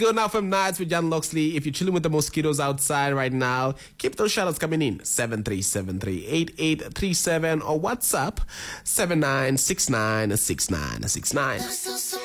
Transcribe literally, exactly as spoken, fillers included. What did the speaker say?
Go now from Nights with Jan Loxley. If you're chilling with the mosquitoes outside right now, keep those shoutouts coming in. seven three seven three, eight eight three seven or WhatsApp seven nine six nine six nine six nine.